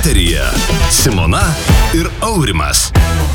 Eteryje Simona ir Aurimas.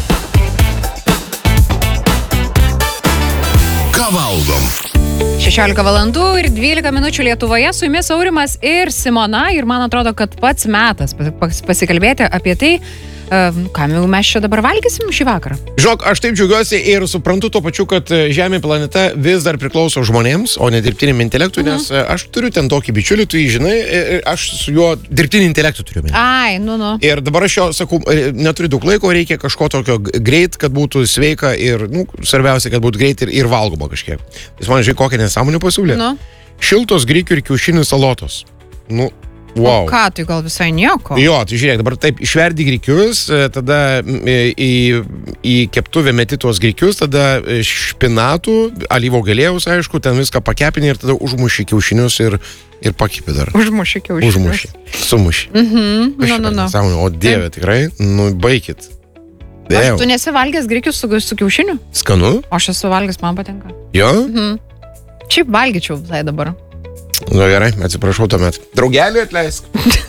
Ką valgom? 16 valandų ir 12 minučių Lietuvoje, su jumis Aurimas ir Simona, ir man atrodo, kad pats metas pasikalbėti apie tai, ką mes čia dabar valgysim šį vakarą. Žinok, aš taip džiaugiuosi ir suprantu tuo pačiu, kad Žemė planeta vis dar priklauso žmonėms, o ne dirbtiniam intelektui, nes aš turiu ten tokį bičiulį, tu jį žinai, aš su juo dirbtinį intelektą turiu. Ai, Ir dabar aš jo sakau, neturiu daug laiko, reikia kažko tokio greit, kad būtų sveika ir, svarbiausia, kad būtų greit ir valgoma kažkiek. Jis man, žinai, kokią nesąmonę pasiūlė. Šiltos grikių ir kiaušinių salotos. Wow. O ką, tai gal visai nieko? Jo, tai žiūrėk, dabar taip, išverdi grikius, tada į keptuvę meti tuos grikius, tada špinatų, alyvuogių aliejaus, aišku, ten viską pakepini ir tada užmuši kiaušinius ir pakepi dar. Užmuši kiaušinius. Užmuši. Sumuši. O dieve, tikrai, baikit. Tu nesi valgęs grikius su kiaušiniu? Skanu? O aš esu valgęs, man patinka. Jo? Šiaip valgyčiau visai dabar. Gerai, atsiprašau tuomet. Draugelį atleisk.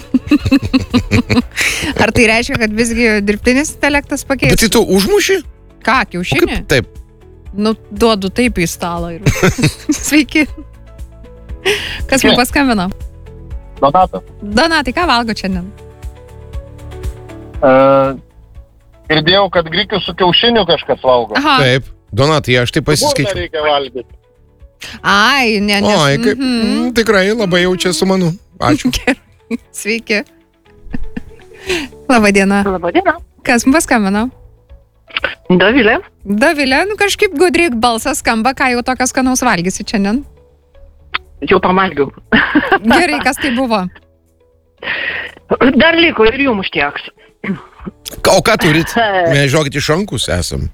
Ar tai reiškia, kad visgi dirbtinis intelektas pakeis? Bet tai tu užmuši? Ką, kiaušinį? Taip. Duodu taip į stalą. Sveiki. Kas man paskambino? Donatas. Donatai, ką valgo šiandien? Girdėjau, kad grikių su kiaušiniu kažkas valgo. Aha. Taip. Donatai, aš taip pasiskaičiu. Kur reikia valgyti? Ai, ne. Oi, kaip, tikrai labai jau čia su manu. Ačiū. Gerai, sveiki. Labadiena. Labadiena. Kas man paskambino? Dovilė. Dovilė, kažkaip gudriai balsas skamba, ką jau tokios skanaus valgysi šiandien. Jau pamalgiau. Gerai, kas tai buvo? Dar liko ir jums užtieks. O ką turit? Mes žinokit, iš rankus esam.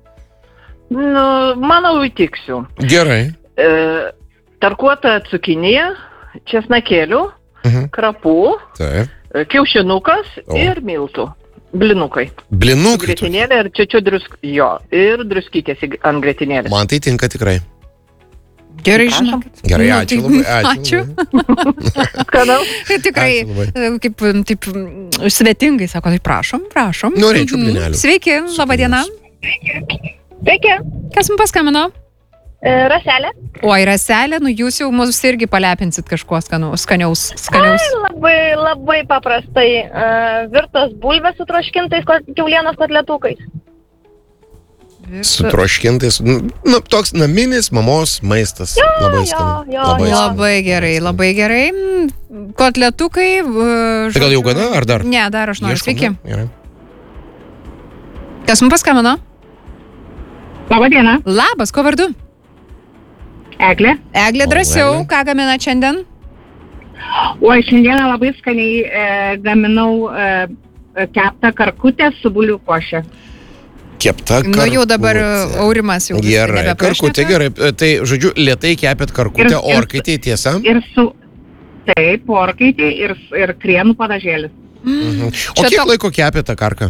Manau, įtiksiu. Gerai. Tarkuota cukinija, česnakėlių, krapų, kiaušinukas ir miltų. Blinukai. Blinukai? Grietinėlė ir čia ir druskytės ant grietinėlės. Man tai tinka tikrai. Gerai, žinokit. Gerai, ačiū labai. Ačiū. Skanau. Tikrai, kaip taip svetingai sako, tai prašom. Norėčiau blinelių. Sveiki, labadiena. Sveiki. Kas man paskambino? Raselė. Oi, Raselė, jūs jau mus irgi palepinsit kažkuo skaniaus. Ai, labai paprastai. Virtos bulvės su troškintais kiaulienos kotletukais. Su troškintais. Toks naminis mamos maistas. Labai skanu. Labai gerai. Kotletukai. Tai gal jau gana, ar dar? Ne, dar aš noriu. Sveiki. Gerai. Kas man paskambino? Labadiena. Labas, ko vardu? Eglė. Eglė, drąsiau, ką gamina šiandien? Oi, šiandieną labai skaniai gaminau keptą karkutę su bulių koše. Kepta karkutė. Jau dabar Aurimas jau gerai, karkutė, gerai. Tai, žodžiu, lėtai kepėt karkutę, orkaitė, tiesa? Taip, orkaitė ir krienų padažėlis. O kiek laiko kepėt tą karką?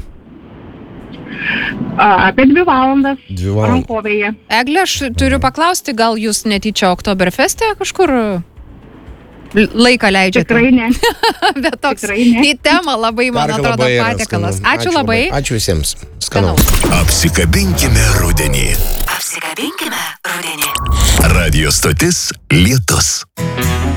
Apie 2 valandas. 2 valandas. Rankovėje. Eglė, aš turiu paklausti, gal jūs netyčia Oktoberfeste kažkur laiką leidžiate? Tikrai ne. Bet toks į temą labai, man atrodo, patiekalas. Ačiū labai. Ačiū visiems. Skanaus. Apsikabinkime rudenį. Radio stotis Lietus.